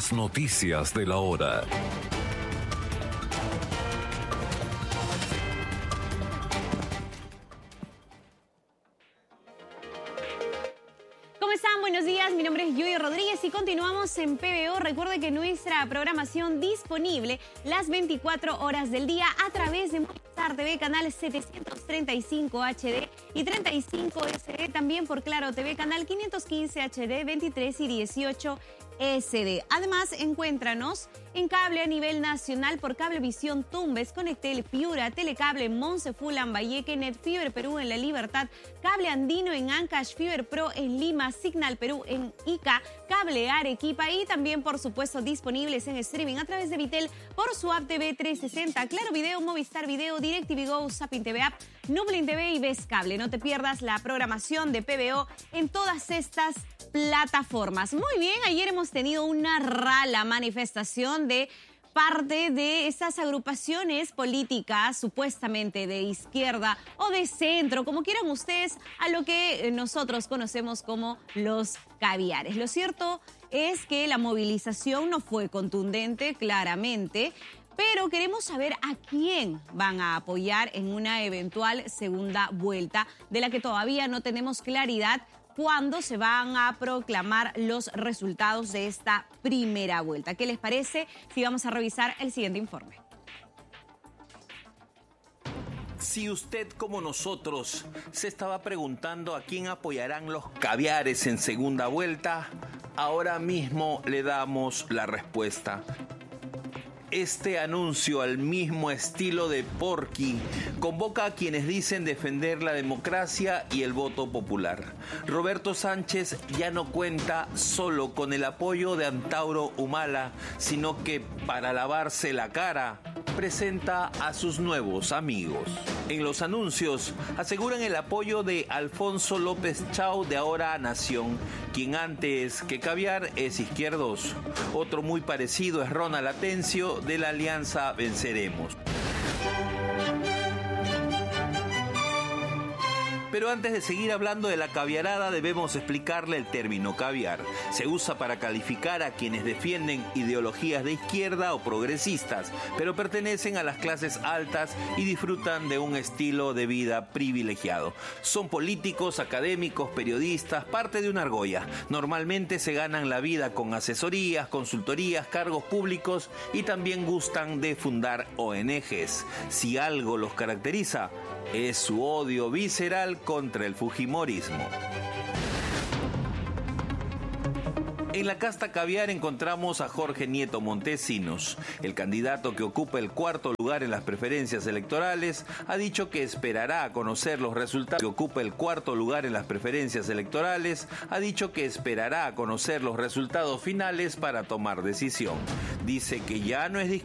Las noticias de la hora. ¿Cómo están? Buenos días, mi nombre es Yuy Rodríguez y continuamos en PBO. Recuerde que nuestra programación disponible las 24 horas del día a través de Movistar TV, canal 735 HD y 35 SD, también por Claro TV, canal 515 HD, 23 y 18 SD. Además, encuéntranos en cable a nivel nacional por Cablevisión Tumbes, Conectel Piura, Telecable Monse Lambayeque, Netfiber Perú en La Libertad, Cable Andino en Ancash, Fiber Pro en Lima, Signal Perú en Ica, Cable Arequipa y también, por supuesto, disponibles en streaming a través de Vitel por su app TV 360, Claro Video, Movistar Video, DirecTV Go, Zapping TV App, Nublin TV y Ves Cable. No te pierdas la programación de PBO en todas estas plataformas. Muy bien, ayer hemos tenido una rala manifestación de parte de esas agrupaciones políticas supuestamente de izquierda o de centro, como quieran ustedes, a lo que nosotros conocemos como los caviares. Lo cierto es que la movilización no fue contundente, claramente, pero queremos saber a quién van a apoyar en una eventual segunda vuelta, de la que todavía no tenemos claridad cuándo se van a proclamar los resultados de esta primera vuelta. ¿Qué les parece si vamos a revisar el siguiente informe? Si usted, como nosotros, se estaba preguntando a quién apoyarán los caviares en segunda vuelta, ahora mismo le damos la respuesta. Este anuncio, al mismo estilo de Porky, convoca a quienes dicen defender la democracia y el voto popular. Roberto Sánchez ya no cuenta solo con el apoyo de Antauro Humala, sino que para lavarse la cara presenta a sus nuevos amigos. En los anuncios aseguran el apoyo de Alfonso López Chau de Ahora Nación, quien antes que caviar es izquierdoso. Otro muy parecido es Ronald Atencio de la Alianza Venceremos. Pero antes de seguir hablando de la caviarada, debemos explicarle el término caviar. Se usa para calificar a quienes defienden ideologías de izquierda o progresistas, pero pertenecen a las clases altas y disfrutan de un estilo de vida privilegiado. Son políticos, académicos, periodistas, parte de una argolla. Normalmente se ganan la vida con asesorías, consultorías, cargos públicos y también gustan de fundar ONGs. Si algo los caracteriza, es su odio visceral contra el fujimorismo. En la casta caviar encontramos a Jorge Nieto Montesinos. El candidato que ocupa el cuarto lugar en las preferencias electorales ha dicho que esperará a conocer los resultados. Finales para tomar decisión. Dice que ya no es de